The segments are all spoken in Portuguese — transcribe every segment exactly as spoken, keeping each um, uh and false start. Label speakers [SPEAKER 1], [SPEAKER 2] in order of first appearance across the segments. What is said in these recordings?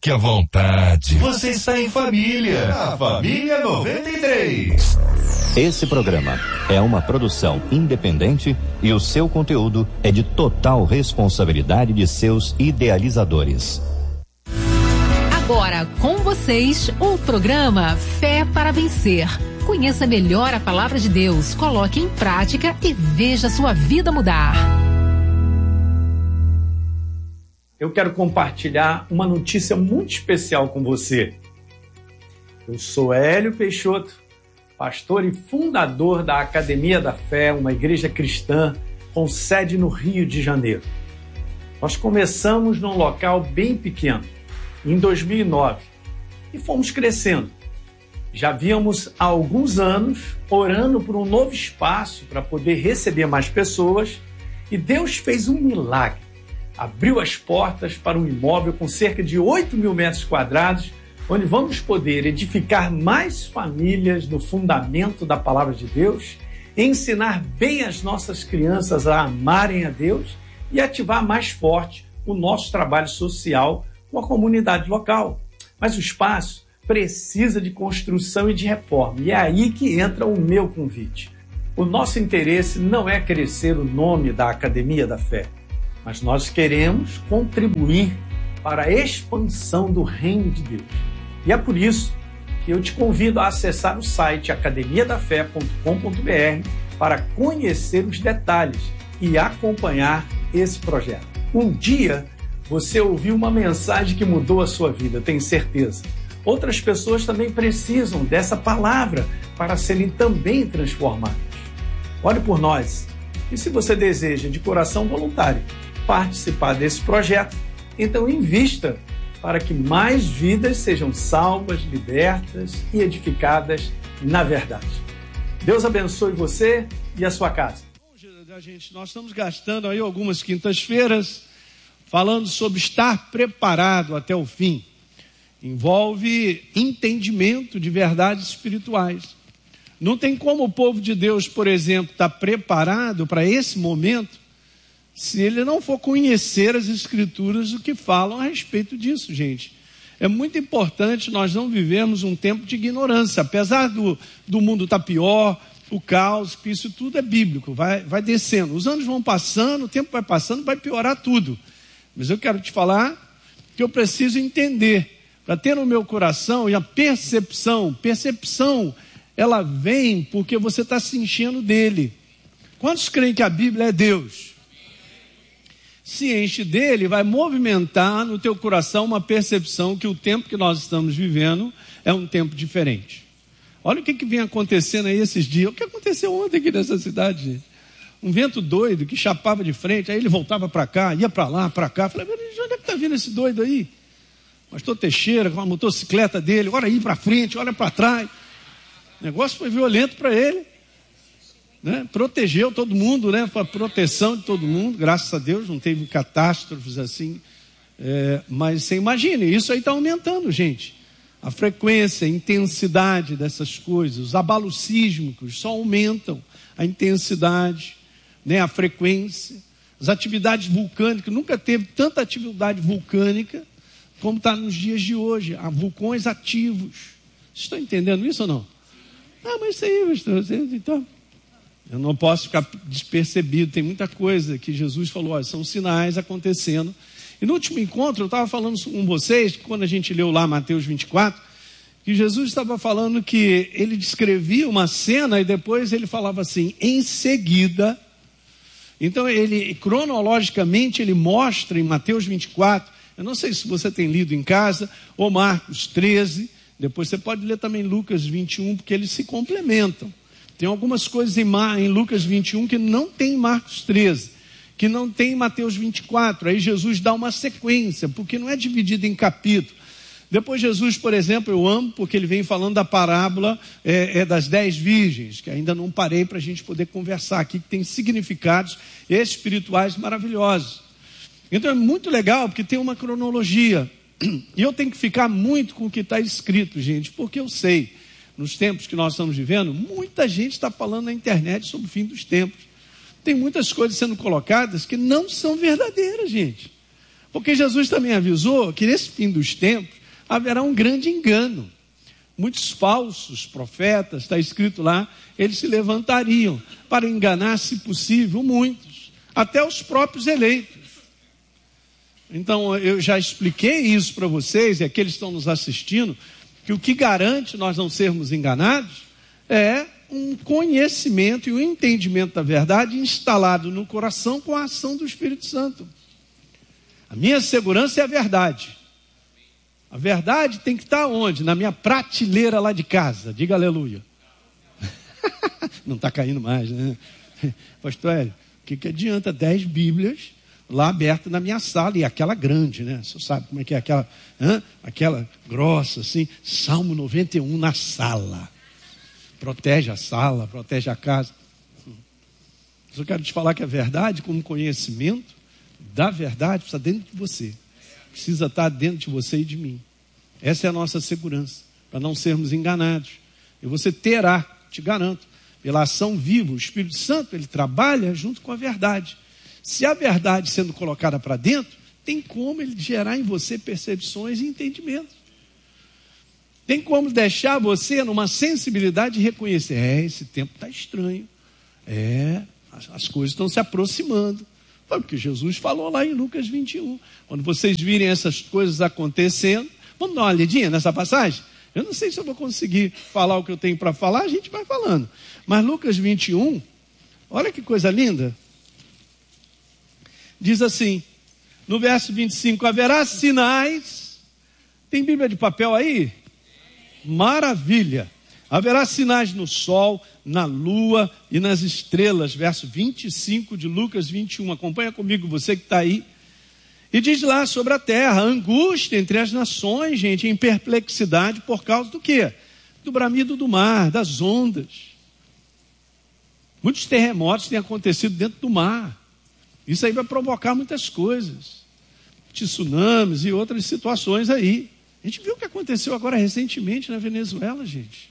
[SPEAKER 1] Fique à vontade. Você está em família. A Família noventa e três.
[SPEAKER 2] Esse programa é uma produção independente e o seu conteúdo é de total responsabilidade de seus idealizadores.
[SPEAKER 3] Agora com vocês o programa Fé para Vencer. Conheça melhor a palavra de Deus, coloque em prática e veja sua vida mudar.
[SPEAKER 4] Eu quero compartilhar uma notícia muito especial com você. Eu sou Hélio Peixoto, pastor e fundador da Academia da Fé, uma igreja cristã com sede no Rio de Janeiro. Nós começamos num local bem pequeno, em dois mil e nove, e fomos crescendo. Já víamos há alguns anos orando por um novo espaço para poder receber mais pessoas, e Deus fez um milagre. Abriu as portas para um imóvel com cerca de oito mil metros quadrados, onde vamos poder edificar mais famílias no fundamento da palavra de Deus, ensinar bem as nossas crianças a amarem a Deus e ativar mais forte o nosso trabalho social com a comunidade local. Mas o espaço precisa de construção e de reforma, e é aí que entra o meu convite. O nosso interesse não é crescer o nome da Academia da Fé, mas nós queremos contribuir para a expansão do reino de Deus. E é por isso que eu te convido a acessar o site academia da fé ponto com ponto b r para conhecer os detalhes e acompanhar esse projeto. Um dia você ouviu uma mensagem que mudou a sua vida, tenho certeza. Outras pessoas também precisam dessa palavra para serem também transformadas. Ore por nós. E se você deseja de coração voluntário participar desse projeto, então invista para que mais vidas sejam salvas, libertas e edificadas na verdade. Deus abençoe você e a sua casa.
[SPEAKER 5] Bom, gente, nós estamos gastando aí algumas quintas-feiras falando sobre estar preparado até o fim. Envolve entendimento de verdades espirituais. Não tem como o povo de Deus, por exemplo, estar preparado para esse momento se ele não for conhecer as Escrituras, o que falam a respeito disso, gente. É muito importante nós não vivermos um tempo de ignorância. Apesar do, do mundo estar pior, o caos, que isso tudo é bíblico, vai, vai descendo. Os anos vão passando, o tempo vai passando, vai piorar tudo. Mas eu quero te falar que eu preciso entender, para ter no meu coração e a percepção, percepção, ela vem porque você está se enchendo dele. Quantos creem que a Bíblia é Deus? Se enche dele, vai movimentar no teu coração uma percepção que o tempo que nós estamos vivendo é um tempo diferente. Olha o que, que vem acontecendo aí esses dias. O que aconteceu ontem aqui nessa cidade, gente? Um vento doido que chapava de frente, aí ele voltava para cá, ia para lá, para cá. Falei, mas de onde é que está vindo esse doido aí? Pastor Teixeira, com a motocicleta dele, olha aí para frente, olha para trás. O negócio foi violento para ele. Né? Protegeu todo mundo, né? Para proteção de todo mundo, graças a Deus, não teve catástrofes assim. É, mas você imagina, isso aí está aumentando, gente. A frequência, a intensidade dessas coisas, os abalos sísmicos só aumentam a intensidade, né? A frequência, as atividades vulcânicas, nunca teve tanta atividade vulcânica como está nos dias de hoje, há vulcões ativos. Vocês estão entendendo isso ou não? Ah, mas isso aí, pastor, então... Eu não posso ficar despercebido, tem muita coisa que Jesus falou, ó, são sinais acontecendo. E no último encontro, eu estava falando com vocês, que quando a gente leu lá Mateus vinte e quatro, que Jesus estava falando que ele descrevia uma cena e depois ele falava assim, em seguida. Então, ele cronologicamente, ele mostra em Mateus vinte e quatro, eu não sei se você tem lido em casa, ou Marcos treze, depois você pode ler também Lucas vinte e um, porque eles se complementam. Tem algumas coisas em, Mar, em Lucas vinte e um que não tem em Marcos treze, que não tem em Mateus vinte e quatro. Aí Jesus dá uma sequência, porque não é dividido em capítulo. Depois Jesus, por exemplo, eu amo, porque ele vem falando da parábola é, é das dez virgens, que ainda não parei para a gente poder conversar aqui, que tem significados espirituais maravilhosos. Então é muito legal, porque tem uma cronologia. E eu tenho que ficar muito com o que está escrito, gente, porque eu sei, nos tempos que nós estamos vivendo, muita gente está falando na internet sobre o fim dos tempos. Tem muitas coisas sendo colocadas que não são verdadeiras, gente. Porque Jesus também avisou que nesse fim dos tempos haverá um grande engano. Muitos falsos profetas, está escrito lá, eles se levantariam para enganar, se possível, muitos, até os próprios eleitos. Então, eu já expliquei isso para vocês, e aqueles que estão nos assistindo, que o que garante nós não sermos enganados é um conhecimento e um entendimento da verdade instalado no coração com a ação do Espírito Santo. A minha segurança é a verdade. A verdade tem que estar onde? Na minha prateleira lá de casa. Diga aleluia. Não está caindo mais, né? Pastor Hélio, o que, que adianta dez Bíblias lá abertas na minha sala, e aquela grande, né? Você sabe como é que é aquela, hã? Aquela grossa assim, Salmo noventa e um na sala. Protege a sala, protege a casa. Mas eu quero te falar que a verdade, como conhecimento da verdade, precisa dentro de você. Precisa estar dentro de você e de mim. Essa é a nossa segurança, para não sermos enganados. E você terá, te garanto, pela ação viva, o Espírito Santo, ele trabalha junto com a verdade. Se a verdade sendo colocada para dentro, tem como ele gerar em você percepções e entendimentos. Tem como deixar você numa sensibilidade de reconhecer, é, esse tempo está estranho. É, as, as coisas estão se aproximando. Foi porque Jesus falou lá em Lucas vinte e um. Quando vocês virem essas coisas acontecendo, vamos dar uma olhadinha nessa passagem? Eu não sei se eu vou conseguir falar o que eu tenho para falar, a gente vai falando. Mas Lucas vinte e um, olha que coisa linda. Diz assim, no verso vinte e cinco, haverá sinais. Tem Bíblia de papel aí? Maravilha. Haverá sinais no sol, na lua e nas estrelas. Verso vinte e cinco de Lucas vinte e um. Acompanha comigo, você que está aí. E diz lá sobre a terra, angústia entre as nações, gente, em perplexidade por causa do quê? Do bramido do mar, das ondas. Muitos terremotos têm acontecido dentro do mar. Isso aí vai provocar muitas coisas. Tsunamis e outras situações aí. A gente viu o que aconteceu agora recentemente na Venezuela, gente.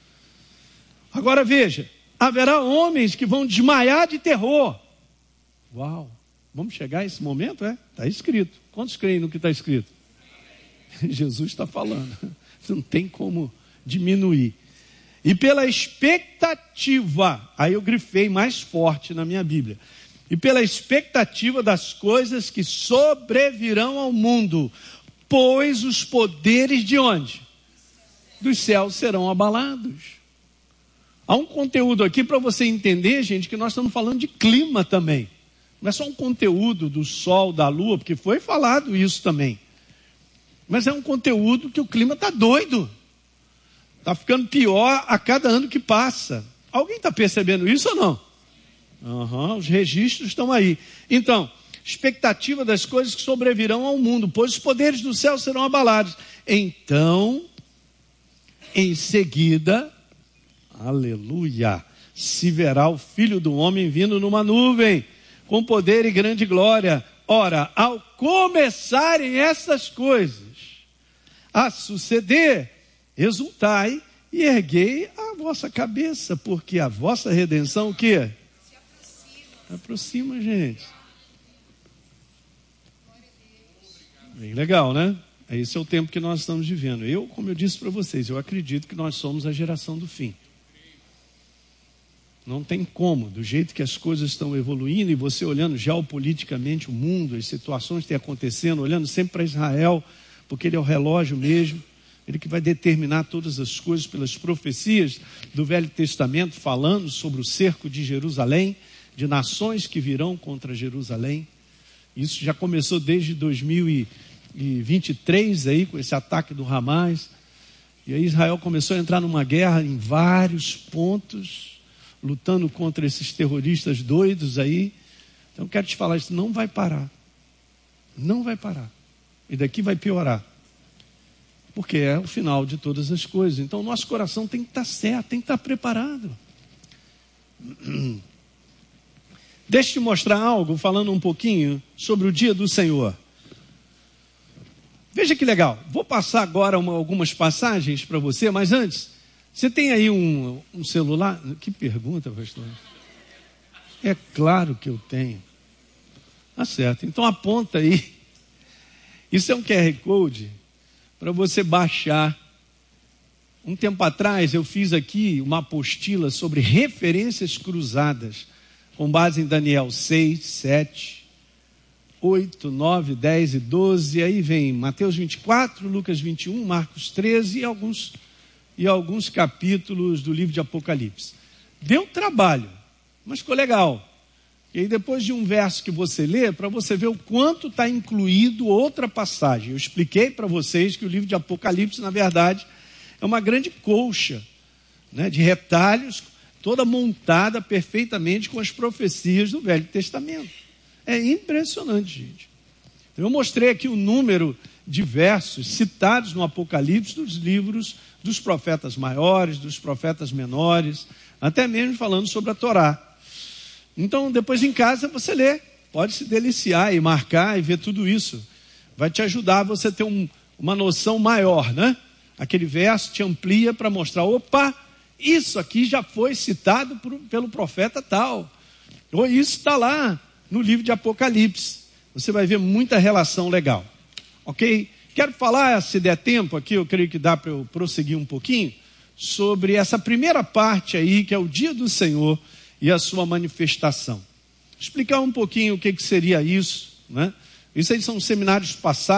[SPEAKER 5] Agora veja, haverá homens que vão desmaiar de terror. Uau, vamos chegar a esse momento, é? Está escrito. Quantos creem no que está escrito? Jesus está falando. Não tem como diminuir. E pela expectativa, aí eu grifei mais forte na minha Bíblia. E pela expectativa das coisas que sobrevirão ao mundo, pois os poderes de onde? Dos céus serão abalados. Há um conteúdo aqui para você entender, gente, que nós estamos falando de clima também. Não é só um conteúdo do sol, da lua, porque foi falado isso também. Mas é um conteúdo que o clima está doido. Está ficando pior a cada ano que passa. Alguém está percebendo isso ou não? Uhum, os registros estão aí. Então, expectativa das coisas que sobrevirão ao mundo, pois os poderes do céu serão abalados. Então, em seguida, aleluia, se verá o Filho do Homem vindo numa nuvem, com poder e grande glória. Ora, ao começarem essas coisas a suceder, exultai e erguei a vossa cabeça, porque a vossa redenção, o quê? Se aproxima. Aproxima, gente. Bem legal, né? Esse é o tempo que nós estamos vivendo. Eu, como eu disse para vocês, eu acredito que nós somos a geração do fim. Não tem como, do jeito que as coisas estão evoluindo, e você olhando geopoliticamente o mundo, as situações que estão acontecendo, olhando sempre para Israel, porque ele é o relógio mesmo, ele que vai determinar todas as coisas pelas profecias do Velho Testamento, falando sobre o cerco de Jerusalém, de nações que virão contra Jerusalém. Isso já começou desde dois mil e vinte e três, aí, com esse ataque do Hamas. E aí Israel começou a entrar numa guerra em vários pontos, lutando contra esses terroristas doidos aí. Então eu quero te falar, isso não vai parar. Não vai parar. E daqui vai piorar. Porque é o final de todas as coisas. Então o nosso coração tem que estar certo, tem que estar preparado. Deixa eu te mostrar algo, falando um pouquinho sobre o dia do Senhor. Veja que legal. Vou passar agora uma, algumas passagens para você, mas antes, você tem aí um, um celular? Que pergunta, pastor? É claro que eu tenho. Tá certo. Então aponta aí Isso é um Q R Code para você baixar. Um tempo atrás eu fiz aqui uma apostila sobre referências cruzadas, com base em Daniel seis, sete, oito, nove, dez e doze. Aí vem Mateus vinte e quatro, Lucas vinte e um, Marcos treze e alguns, e alguns capítulos do livro de Apocalipse. Deu trabalho, mas ficou legal. E aí depois de um verso que você lê, para você ver o quanto está incluído outra passagem. Eu expliquei para vocês que o livro de Apocalipse, na verdade, é uma grande colcha, né, de retalhos, toda montada perfeitamente com as profecias do Velho Testamento. É impressionante, gente. Eu mostrei aqui o número de versos citados no Apocalipse dos livros dos profetas maiores, dos profetas menores, até mesmo falando sobre a Torá. Então, depois em casa você lê, pode se deliciar e marcar e ver tudo isso. Vai te ajudar a você ter um, uma noção maior, né? Aquele verso te amplia para mostrar, opa, isso aqui já foi citado por, pelo profeta tal. Ou isso está lá no livro de Apocalipse. Você vai ver muita relação legal. Ok? Quero falar, se der tempo aqui, eu creio que dá para eu prosseguir um pouquinho, sobre essa primeira parte aí, que é o dia do Senhor e a sua manifestação. Explicar um pouquinho o que, que seria isso, né? Isso aí são seminários passados.